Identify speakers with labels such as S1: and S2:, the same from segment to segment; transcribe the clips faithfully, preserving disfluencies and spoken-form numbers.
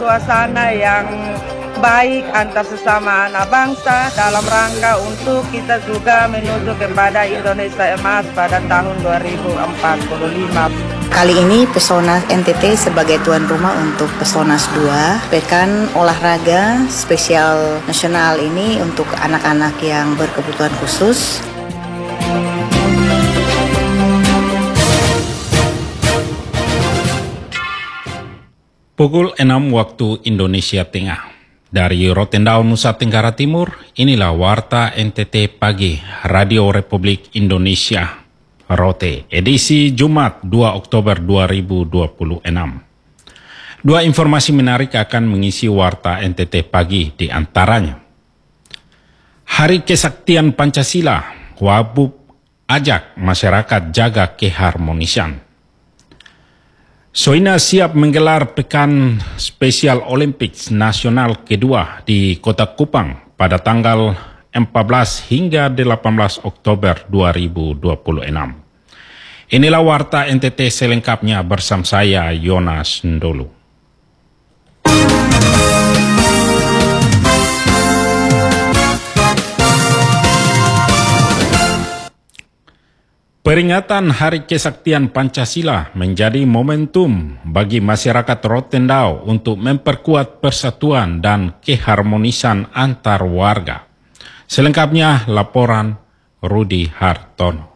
S1: Suasana yang baik antar sesama anak bangsa dalam rangka untuk kita juga menuju kepada Indonesia Emas pada tahun dua ribu empat puluh lima.
S2: Kali ini Pesonas N T T sebagai tuan rumah untuk Pesonas dua, pekan olahraga spesial nasional ini untuk anak-anak yang berkebutuhan khusus.
S3: Pukul enam waktu Indonesia Tengah. Dari Rotendao, Nusa Tenggara Timur, inilah Warta N T T Pagi, Radio Republik Indonesia, Rote, edisi Jumat dua Oktober dua ribu dua puluh enam. Dua informasi menarik akan mengisi Warta N T T Pagi, di antaranya. Hari Kesaktian Pancasila, Wabub ajak masyarakat jaga keharmonisan. Soina siap menggelar Pekan Spesial Olympics Nasional kedua di Kota Kupang pada tanggal empat belas hingga delapan belas Oktober dua ribu dua puluh enam. Inilah Warta N T T selengkapnya bersama saya, Yonas Ndolu. Peringatan Hari Kesaktian Pancasila menjadi momentum bagi masyarakat Rotendao untuk memperkuat persatuan dan keharmonisan antar warga. Selengkapnya laporan Rudi Hartono.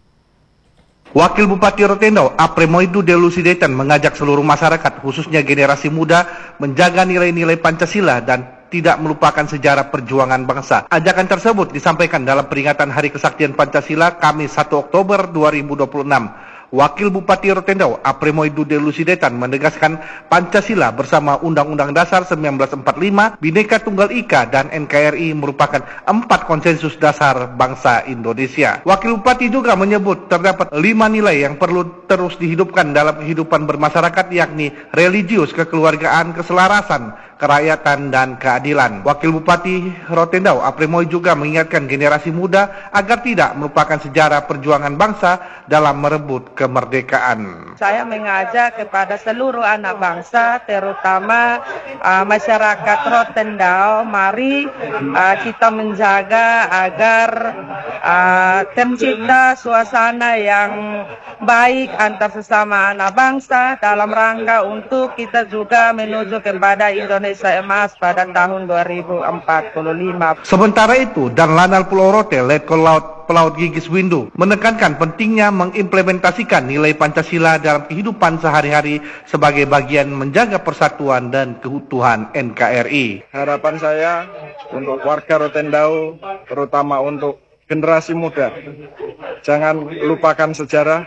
S4: Wakil Bupati Rotendao, Apremoidu Delusidetan, mengajak seluruh masyarakat, khususnya generasi muda, menjaga nilai-nilai Pancasila dan tidak melupakan sejarah perjuangan bangsa. Ajakan tersebut disampaikan dalam peringatan Hari Kesaktian Pancasila Kamis satu Oktober dua ribu dua puluh enam. Wakil Bupati Rotendao, Apremoidu Delusidetan, menegaskan Pancasila bersama Undang-Undang Dasar seribu sembilan ratus empat puluh lima, Bhinneka Tunggal Ika, dan N K R I merupakan empat konsensus dasar bangsa Indonesia. Wakil Bupati juga menyebut terdapat lima nilai yang perlu terus dihidupkan dalam kehidupan bermasyarakat, yakni religius, kekeluargaan, keselarasan, kerakyatan, dan keadilan. Wakil Bupati Rotendao, Apremoi, juga mengingatkan generasi muda agar tidak melupakan sejarah perjuangan bangsa dalam merebut kemerdekaan.
S1: Saya mengajak kepada seluruh anak bangsa, terutama uh, masyarakat Rotendao, mari uh, kita menjaga agar uh, tercipta suasana yang baik antar sesama anak bangsa dalam rangka untuk kita juga menuju kepada Indonesia Emas pada tahun dua ribu empat puluh lima.
S4: Sementara itu, Dan Lanal Pulau Rote, Letkol Laut Pelaut Gigis Windu, menekankan pentingnya mengimplementasikan nilai Pancasila dalam kehidupan sehari-hari sebagai bagian menjaga persatuan dan keutuhan N K R I.
S5: Harapan saya untuk warga Rotendao, terutama untuk generasi muda, jangan lupakan sejarah,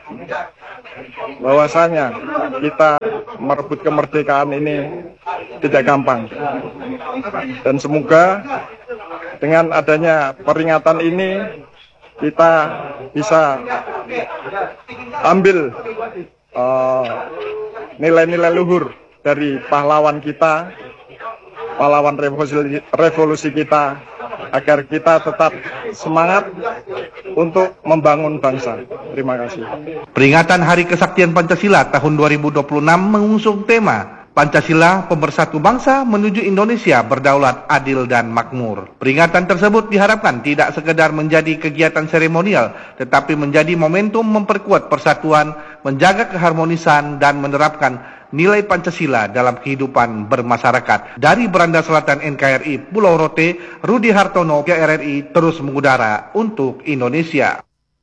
S5: bahwasanya kita merebut kemerdekaan ini tidak gampang. Dan semoga dengan adanya peringatan ini kita bisa ambil uh, nilai-nilai luhur dari pahlawan kita, pahlawan revolusi, revolusi kita, agar kita tetap semangat untuk membangun bangsa. Terima kasih.
S4: Peringatan Hari Kesaktian Pancasila tahun dua ribu dua puluh enam mengusung tema Pancasila Pemersatu Bangsa menuju Indonesia Berdaulat, Adil, dan Makmur. Peringatan tersebut diharapkan tidak sekedar menjadi kegiatan seremonial, tetapi menjadi momentum memperkuat persatuan, menjaga keharmonisan, dan menerapkan nilai Pancasila dalam kehidupan bermasyarakat. Dari Beranda Selatan N K R I Pulau Rote, Rudi Hartono, R R I terus mengudara untuk Indonesia.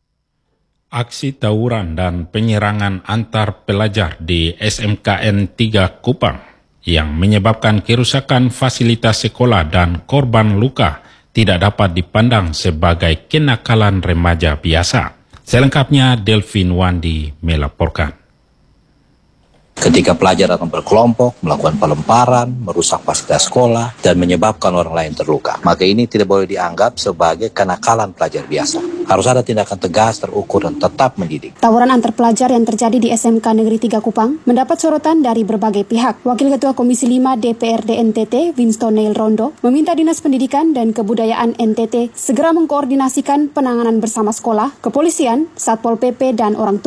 S3: Aksi tawuran dan penyerangan antar pelajar di S M K N tiga Kupang yang menyebabkan kerusakan fasilitas sekolah dan korban luka tidak dapat dipandang sebagai kenakalan remaja biasa. Selengkapnya Delvin Wandi melaporkan.
S6: Ketika pelajar datang berkelompok, melakukan pelemparan, merusak fasilitas sekolah, dan menyebabkan orang lain terluka, maka ini tidak boleh dianggap sebagai kenakalan pelajar biasa. Harus ada tindakan tegas, terukur, dan tetap mendidik.
S7: Tawuran antar pelajar yang terjadi di S M K Negeri tiga Kupang mendapat sorotan dari berbagai pihak. Wakil Ketua Komisi lima D P R D N T T, Winston Neil Rondo, meminta Dinas Pendidikan dan Kebudayaan N T T segera mengkoordinasikan penanganan bersama sekolah, kepolisian, Satpol P P, dan orang tua.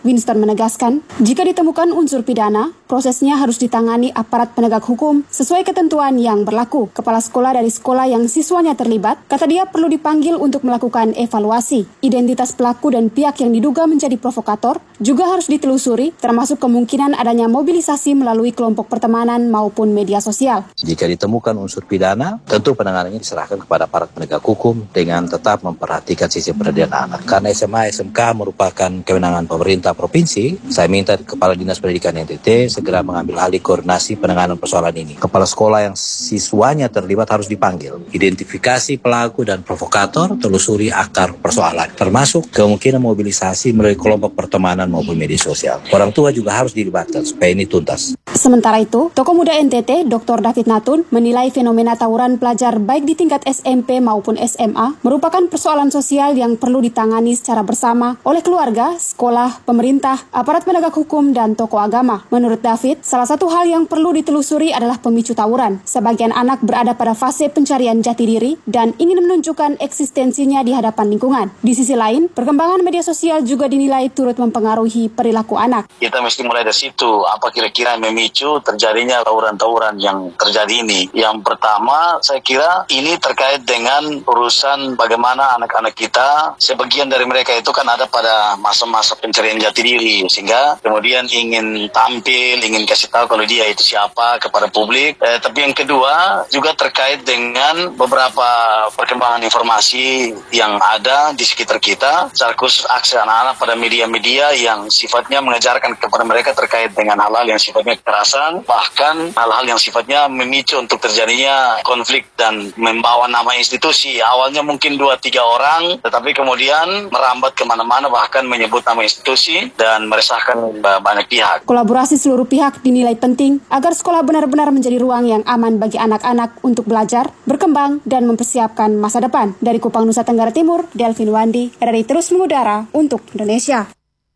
S7: Winston menegaskan, jika ditemukan unsur pidana, prosesnya harus ditangani aparat penegak hukum sesuai ketentuan yang berlaku. Kepala sekolah dari sekolah yang siswanya terlibat, kata dia perlu dipanggil untuk melakukan evaluasi. Identitas pelaku dan pihak yang diduga menjadi provokator juga harus ditelusuri, termasuk kemungkinan adanya mobilisasi melalui kelompok pertemanan maupun media sosial.
S6: Jika ditemukan unsur pidana, tentu penanganannya diserahkan kepada aparat penegak hukum dengan tetap memperhatikan sisi pendidikan anak. Karena S M A S M K merupakan kewenangan pemerintah provinsi, saya minta Kepala Dinas Pendidikan N T T segera mengambil alih koordinasi penanganan persoalan ini. Kepala sekolah yang siswanya terlibat harus dipanggil. Identifikasi pelaku dan provokator, telusuri akar persoalan, termasuk kemungkinan mobilisasi melalui kelompok pertemanan maupun media sosial. Orang tua juga harus dilibatkan supaya ini tuntas.
S7: Sementara itu, Tokoh Muda N T T, Doktor David Natun, menilai fenomena tawuran pelajar baik di tingkat S M P maupun S M A merupakan persoalan sosial yang perlu ditangani secara bersama oleh keluarga, sekolah, pemerintah, aparat penegak hukum, dan tokoh agama. Menurut David, salah satu hal yang perlu ditelusuri adalah pemicu tawuran. Sebagian anak berada pada fase pencarian jati diri dan ingin menunjukkan eksistensinya di hadapan lingkungan. Di sisi lain, perkembangan media sosial juga dinilai turut mempengaruhi perilaku anak.
S8: Kita mesti mulai dari situ, apa kira-kira yang memicu terjadinya tawuran-tawuran yang terjadi ini. Yang pertama, saya kira ini terkait dengan urusan bagaimana anak-anak kita, sebagian dari mereka itu kan ada pada masa-masa pencarian jati diri, sehingga kemudian ingin tampil, ingin kasih tahu kalau dia itu siapa kepada publik. Eh, tapi yang kedua juga terkait dengan beberapa perkembangan informasi yang ada di sekitar kita, secara khusus akses anak-anak pada media-media yang sifatnya mengajarkan kepada mereka terkait dengan hal-hal yang sifatnya kekerasan, bahkan hal-hal yang sifatnya memicu untuk terjadinya konflik dan membawa nama institusi. Awalnya mungkin dua tiga orang, tetapi kemudian merambat kemana-mana, bahkan menyebut nama institusi dan meresahkan banyak pihak.
S7: Kolaborasi seluruh pihak dinilai penting agar sekolah benar-benar menjadi ruang yang aman bagi anak-anak untuk belajar, berkembang, dan mempersiapkan masa depan. Dari Kupang, Nusa Tenggara Timur, Delvin Wandi, R R I terus mengudara untuk Indonesia.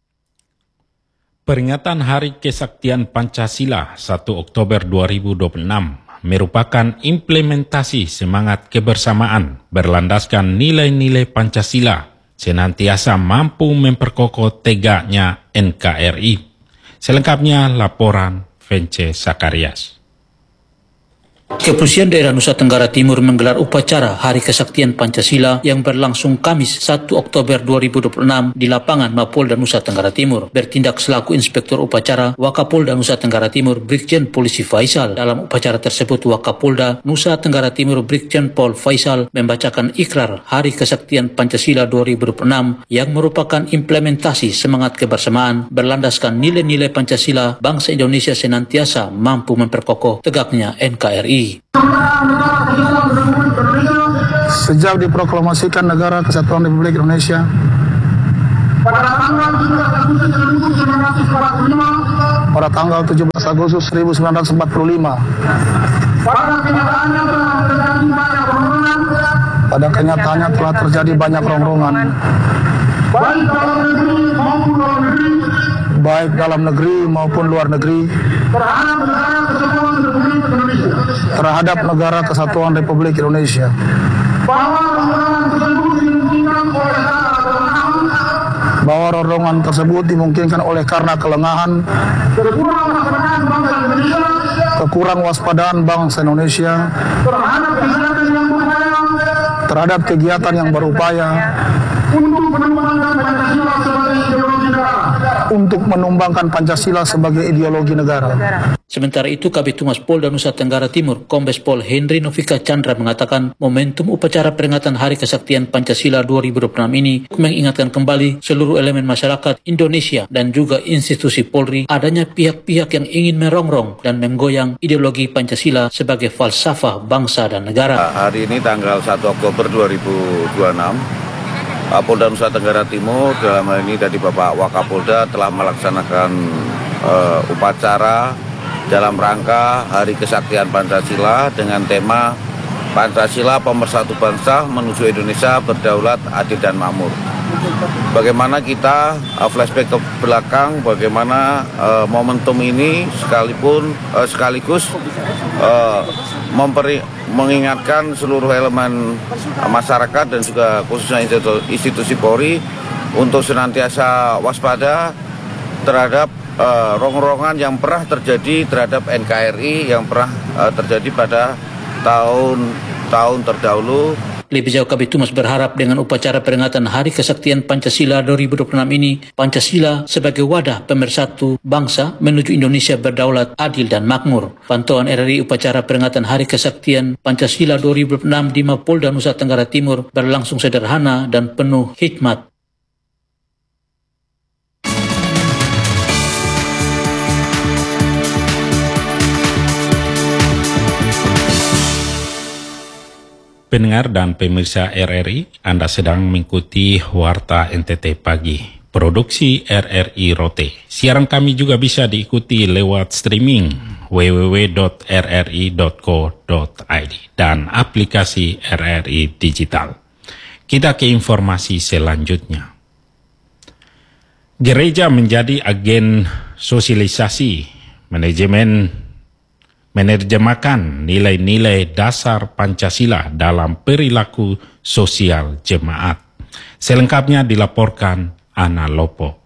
S3: Peringatan Hari Kesaktian Pancasila satu Oktober dua ribu dua puluh enam merupakan implementasi semangat kebersamaan berlandaskan nilai-nilai Pancasila senantiasa mampu memperkokoh tegaknya N K R I. Selengkapnya laporan Vence Sakarias.
S9: Kepolisian Daerah Nusa Tenggara Timur menggelar upacara Hari Kesaktian Pancasila yang berlangsung Kamis satu Oktober dua ribu dua puluh enam di lapangan Mapolda Nusa Tenggara Timur. Bertindak selaku Inspektur Upacara Wakapolda Nusa Tenggara Timur Brigjen Polisi Faisal. Dalam upacara tersebut Wakapolda Nusa Tenggara Timur Brigjen Pol Faisal membacakan ikrar Hari Kesaktian Pancasila dua ribu dua puluh enam yang merupakan implementasi semangat kebersamaan berlandaskan nilai-nilai Pancasila, bangsa Indonesia senantiasa mampu memperkokoh tegaknya N K R I.
S10: Sejak diproklamasikan Negara Kesatuan Republik Indonesia pada tanggal tujuh belas Agustus seribu sembilan ratus empat puluh lima, pada kenyataannya telah terjadi banyak rongrongan, baik dalam negeri maupun luar negeri, terhadap Negara Kesatuan Republik Indonesia. Bahwa rongrongan tersebut dimungkinkan oleh karena kelengahan, kekurang waspadaan bangsa Indonesia terhadap kegiatan yang berupaya untuk menumbangkan Pancasila sebagai ideologi negara.
S9: Sementara itu, Kabid Humas Polda Nusa Tenggara Timur, Kombes Pol Henry Novika Chandra mengatakan momentum upacara peringatan Hari Kesaktian Pancasila dua ribu dua puluh enam ini mengingatkan kembali seluruh elemen masyarakat Indonesia dan juga institusi Polri adanya pihak-pihak yang ingin merongrong dan menggoyang ideologi Pancasila sebagai falsafah bangsa dan negara.
S11: Hari ini tanggal satu Oktober dua ribu dua puluh enam, Polda Nusa Tenggara Timur dalam hal ini dari Bapak Wakapolda telah melaksanakan uh, upacara dalam rangka Hari Kesaktian Pancasila dengan tema Pancasila Pemersatu Bangsa menuju Indonesia berdaulat, adil dan makmur. Bagaimana kita uh, flashback ke belakang, bagaimana uh, momentum ini sekalipun uh, sekaligus uh, memperi, mengingatkan seluruh elemen uh, masyarakat dan juga khususnya institusi, institusi Polri untuk senantiasa waspada terhadap uh, rongrongan yang pernah terjadi terhadap N K R I yang pernah uh, terjadi pada tahun-tahun terdahulu.
S9: Lebih jauh, Kabid Humas berharap dengan upacara peringatan Hari Kesaktian Pancasila dua ribu dua puluh enam ini, Pancasila sebagai wadah pemersatu bangsa menuju Indonesia berdaulat, adil dan makmur. Pantauan R R I upacara peringatan Hari Kesaktian Pancasila dua ribu dua puluh enam di Mapolda Nusa Tenggara Timur berlangsung sederhana dan penuh hikmat.
S3: Pendengar dan pemirsa R R I, Anda sedang mengikuti Warta N T T Pagi, produksi R R I Rote. Siaran kami juga bisa diikuti lewat streaming w w w dot r r i dot co dot i d dan aplikasi R R I Digital. Kita ke informasi selanjutnya. Gereja menjadi agen sosialisasi manajemen menerjemahkan nilai-nilai dasar Pancasila dalam perilaku sosial jemaat. Selengkapnya dilaporkan Ana Lopo.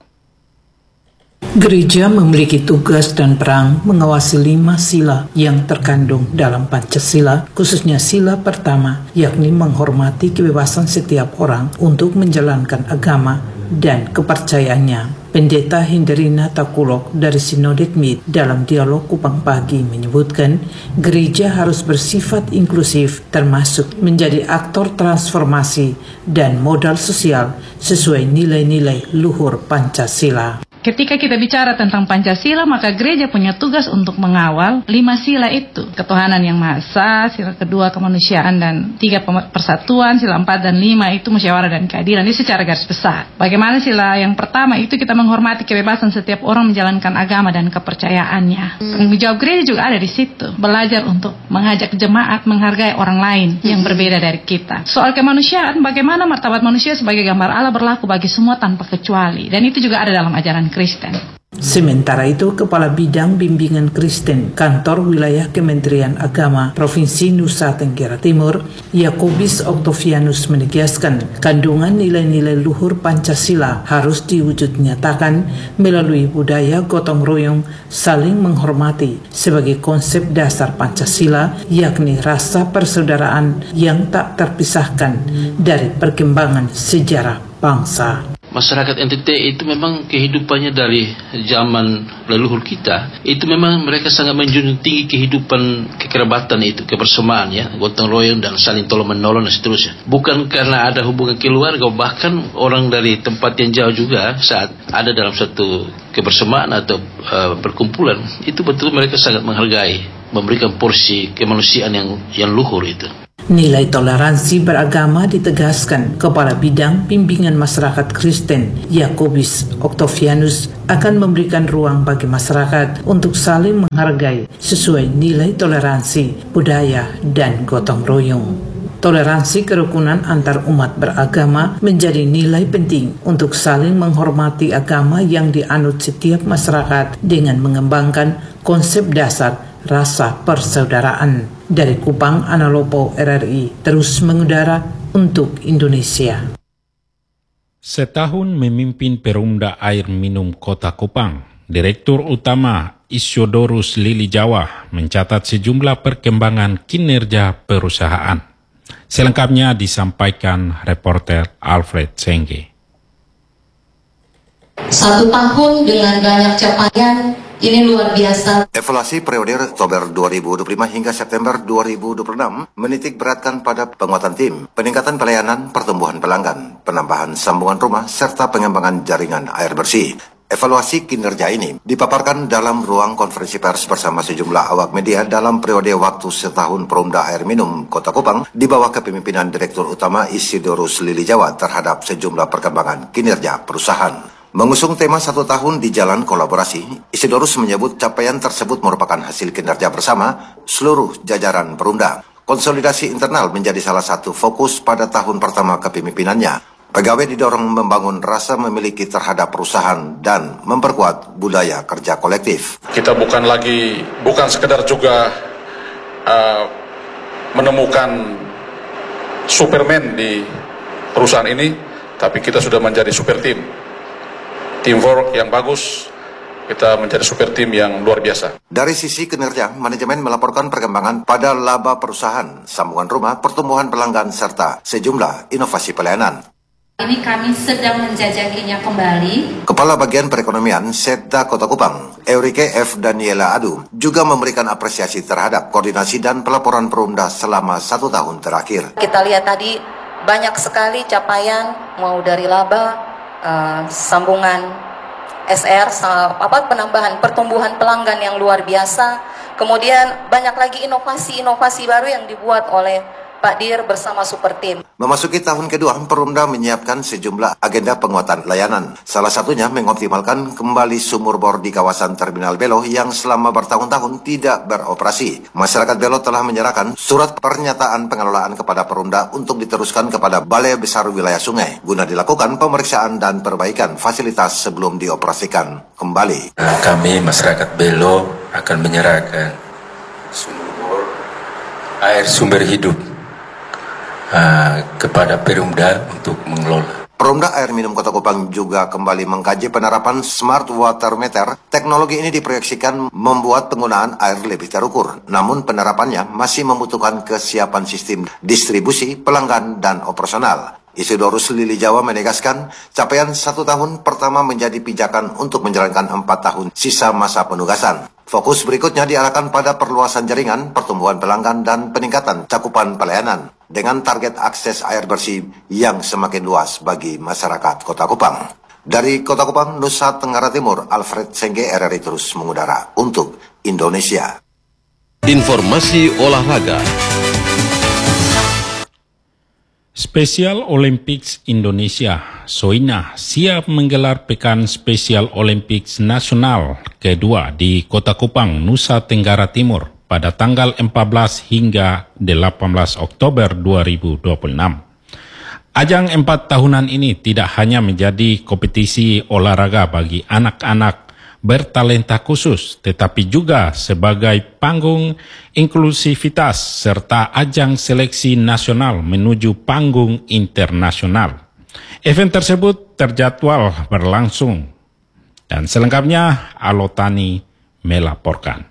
S12: Gereja memiliki tugas dan peran mengawasi lima sila yang terkandung dalam Pancasila, khususnya sila pertama, yakni menghormati kebebasan setiap orang untuk menjalankan agama dan kepercayaannya. Pendeta Henderina Takulok dari Sinodet Mid dalam dialog Kupang Pagi menyebutkan gereja harus bersifat inklusif termasuk menjadi aktor transformasi dan modal sosial sesuai nilai-nilai luhur Pancasila.
S13: Ketika kita bicara tentang Pancasila, maka gereja punya tugas untuk mengawal lima sila itu. Ketuhanan yang Maha Esa, sila kedua kemanusiaan dan tiga persatuan, sila empat dan lima itu musyawarah dan keadilan. Ini secara garis besar. Bagaimana sila yang pertama itu kita menghormati kebebasan setiap orang menjalankan agama dan kepercayaannya. Tanggung jawab gereja juga ada di situ. Belajar untuk mengajak jemaat menghargai orang lain yang berbeda dari kita. Soal kemanusiaan, bagaimana martabat manusia sebagai gambar Allah berlaku bagi semua tanpa kecuali. Dan itu juga ada dalam ajaran Kristen.
S12: Sementara itu, Kepala Bidang Bimbingan Kristen Kantor Wilayah Kementerian Agama Provinsi Nusa Tenggara Timur, Yakobus Octavianus menegaskan kandungan nilai-nilai luhur Pancasila harus diwujud nyatakan melalui budaya gotong royong saling menghormati sebagai konsep dasar Pancasila, yakni rasa persaudaraan yang tak terpisahkan dari perkembangan sejarah bangsa.
S14: Masyarakat N T T itu memang kehidupannya dari zaman leluhur kita. Itu memang mereka sangat menjunjung tinggi kehidupan kekerabatan itu, kebersamaan ya, gotong royong dan saling tolong menolong dan seterusnya. Bukan karena ada hubungan keluarga, bahkan orang dari tempat yang jauh juga saat ada dalam satu kebersamaan atau uh, perkumpulan, itu betul mereka sangat menghargai, memberikan porsi kemanusiaan yang yang luhur itu.
S12: Nilai toleransi beragama ditegaskan Kepala Bidang Bimbingan Masyarakat Kristen Yakobus Octavianus akan memberikan ruang bagi masyarakat untuk saling menghargai sesuai nilai toleransi, budaya, dan gotong royong. Toleransi kerukunan antar umat beragama menjadi nilai penting untuk saling menghormati agama yang dianut setiap masyarakat dengan mengembangkan konsep dasar rasa persaudaraan. Dari Kupang, Ana Lopo, R R I, terus mengudara untuk Indonesia.
S3: Setahun memimpin Perumda Air Minum Kota Kupang, Direktur Utama Isyodorus Lili Jawa mencatat sejumlah perkembangan kinerja perusahaan. Selengkapnya disampaikan reporter Alfred Sengge.
S15: Satu tahun dengan banyak capaian, ini luar biasa.
S16: Evaluasi periode Oktober dua ribu dua puluh lima hingga September dua ribu dua puluh enam menitik beratkan pada penguatan tim, peningkatan pelayanan, pertumbuhan pelanggan, penambahan sambungan rumah, serta pengembangan jaringan air bersih. Evaluasi kinerja ini dipaparkan dalam ruang konferensi pers bersama sejumlah awak media dalam periode waktu setahun Perumda Air Minum Kota Kupang di bawah kepemimpinan Direktur Utama Isyodorus Lili Jawa terhadap sejumlah perkembangan kinerja perusahaan. Mengusung tema satu tahun di jalan kolaborasi, Isyodorus menyebut capaian tersebut merupakan hasil kinerja bersama seluruh jajaran Perumda. Konsolidasi internal menjadi salah satu fokus pada tahun pertama kepemimpinannya. Pegawai didorong membangun rasa memiliki terhadap perusahaan dan memperkuat budaya kerja kolektif.
S17: Kita bukan lagi, bukan sekedar juga uh, menemukan Superman di perusahaan ini, tapi kita sudah menjadi super team. Teamwork yang bagus, kita menjadi super tim yang luar biasa.
S16: Dari sisi kinerja, manajemen melaporkan perkembangan pada laba perusahaan, sambungan rumah, pertumbuhan pelanggan, serta sejumlah inovasi pelayanan.
S15: Ini kami sedang menjajakinya kembali.
S16: Kepala Bagian Perekonomian Setda Kota Kupang, Eurike F. Daniela Adu, juga memberikan apresiasi terhadap koordinasi dan pelaporan Perumda selama satu tahun terakhir.
S2: Kita lihat tadi banyak sekali capaian, mau dari laba, uh, sambungan S R, apa penambahan pertumbuhan pelanggan yang luar biasa. Kemudian banyak lagi inovasi-inovasi baru yang dibuat oleh Pak Dir bersama Super Team.
S16: Memasuki tahun kedua, Perumda menyiapkan sejumlah agenda penguatan layanan. Salah satunya mengoptimalkan kembali sumur bor di kawasan Terminal Belo yang selama bertahun-tahun tidak beroperasi. Masyarakat Belo telah menyerahkan surat pernyataan pengelolaan kepada Perumda untuk diteruskan kepada Balai Besar Wilayah Sungai guna dilakukan pemeriksaan dan perbaikan fasilitas sebelum dioperasikan kembali.
S18: Nah, kami masyarakat Belo akan menyerahkan sumur bor air sumber hidup Uh, kepada Perumda untuk mengelola.
S16: Perumda Air Minum Kota Kupang juga kembali mengkaji penerapan Smart Water Meter. Teknologi ini diproyeksikan membuat penggunaan air lebih terukur. Namun penerapannya masih membutuhkan kesiapan sistem distribusi, pelanggan, dan operasional. Isidorus Lili Jawa menegaskan capaian satu tahun pertama menjadi pijakan untuk menjalankan empat tahun sisa masa penugasan. Fokus berikutnya diarahkan pada perluasan jaringan, pertumbuhan pelanggan, dan peningkatan cakupan pelayanan dengan target akses air bersih yang semakin luas bagi masyarakat Kota Kupang. Dari Kota Kupang, Nusa Tenggara Timur, Alfred Sengge, R R I terus mengudara untuk Indonesia.
S19: Informasi olahraga.
S3: Special Olympics Indonesia, Soina, siap menggelar Pekan Spesial Olympics Nasional kedua di Kota Kupang, Nusa Tenggara Timur pada tanggal empat belas hingga delapan belas Oktober dua ribu dua puluh enam. Ajang empat tahunan ini tidak hanya menjadi kompetisi olahraga bagi anak-anak bertalenta khusus, tetapi juga sebagai panggung inklusivitas serta ajang seleksi nasional menuju panggung internasional. Event tersebut terjadwal berlangsung dan selengkapnya Alotani melaporkan.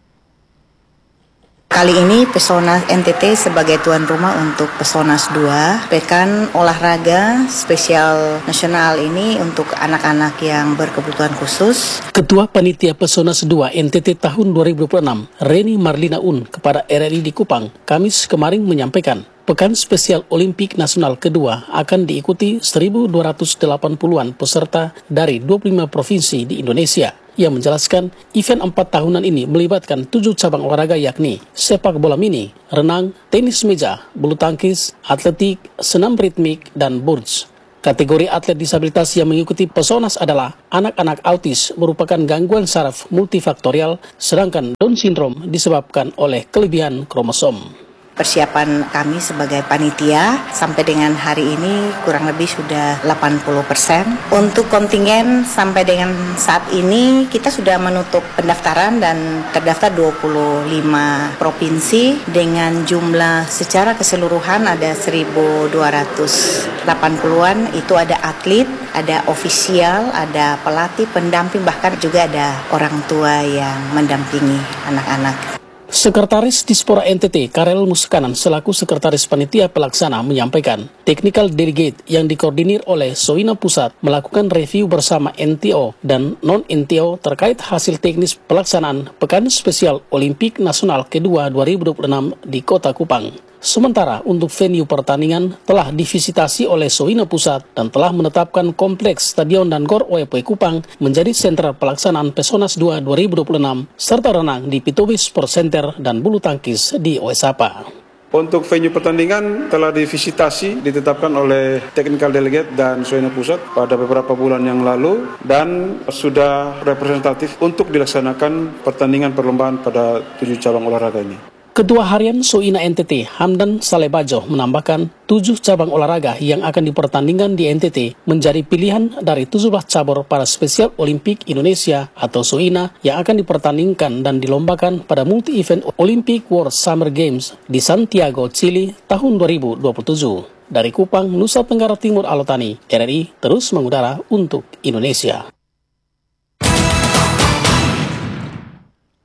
S2: Kali ini Pesonas N T T sebagai tuan rumah untuk Pesonas dua, Pekan Olahraga Spesial Nasional ini untuk anak-anak yang berkebutuhan khusus.
S20: Ketua Panitia Pesonas dua N T T tahun dua ribu dua puluh enam, Reni Marlina Un, kepada R R I di Kupang, Kamis kemarin menyampaikan, Pekan Spesial Olimpik Nasional kedua akan diikuti seribu dua ratus delapan puluhan peserta dari dua puluh lima provinsi di Indonesia. Ia menjelaskan, event empat tahunan ini melibatkan tujuh cabang olahraga yakni sepak bola mini, renang, tenis meja, bulu tangkis, atletik, senam ritmik, dan bridge. Kategori atlet disabilitas yang mengikuti Pesonas adalah anak-anak autis merupakan gangguan saraf multifaktorial, sedangkan Down syndrome disebabkan oleh kelebihan kromosom.
S2: Persiapan kami sebagai panitia sampai dengan hari ini kurang lebih sudah delapan puluh persen. Untuk kontingen sampai dengan saat ini kita sudah menutup pendaftaran dan terdaftar dua puluh lima provinsi dengan jumlah secara keseluruhan ada seribu dua ratus delapan puluhan. Itu ada atlet, ada ofisial, ada pelatih, pendamping, bahkan juga ada orang tua yang mendampingi anak-anak.
S20: Sekretaris Dispora N T T, Karel Muskanan, selaku Sekretaris Panitia Pelaksana menyampaikan, Technical Delegate yang dikoordinir oleh Soina Pusat melakukan review bersama N T O dan non-N T O terkait hasil teknis pelaksanaan Pekan Spesial Olimpik Nasional kedua dua ribu dua puluh enam di Kota Kupang. Sementara untuk venue pertandingan telah divisitasi oleh Soina Pusat dan telah menetapkan kompleks Stadion dan Gor O E P Kupang menjadi sentra pelaksanaan Pesonas dua dua ribu dua puluh enam serta renang di Pitobi Sport Center dan bulu tangkis di Oesapa.
S21: Untuk venue pertandingan telah divisitasi, ditetapkan oleh Technical Delegate dan Soina Pusat pada beberapa bulan yang lalu dan sudah representatif untuk dilaksanakan pertandingan perlombaan pada tujuh cabang olahraga ini.
S20: Ketua Harian Soina N T T, Hamdan Salebajo, menambahkan tujuh cabang olahraga yang akan dipertandingkan di N T T menjadi pilihan dari tujuh belas cabur pada Spesial Olimpik Indonesia atau Soina yang akan dipertandingkan dan dilombakan pada multi-event Olympic World Summer Games di Santiago, Chili tahun dua ribu dua puluh tujuh. Dari Kupang, Nusa Tenggara Timur, Alotani, R R I terus mengudara untuk Indonesia.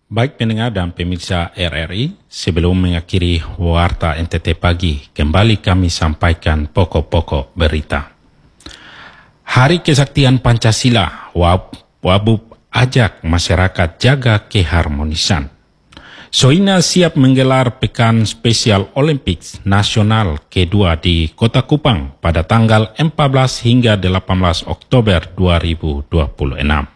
S3: Baik pendengar dan pemirsa R R I, sebelum mengakhiri Warta N T T Pagi, kembali kami sampaikan pokok-pokok berita. Hari Kesaktian Pancasila, Wabub ajak masyarakat jaga keharmonisan. Soina siap menggelar Pekan Spesial Olimpik Nasional kedua di Kota Kupang pada tanggal empat belas hingga delapan belas Oktober dua ribu dua puluh enam.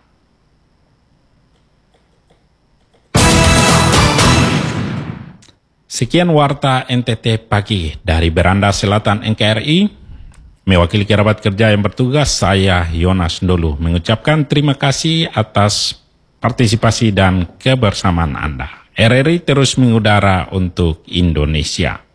S3: Sekian Warta N T T Pagi dari Beranda Selatan N K R I. Mewakili kerabat kerja yang bertugas, saya Yonas Ndolu mengucapkan terima kasih atas partisipasi dan kebersamaan Anda. R R I terus mengudara untuk Indonesia.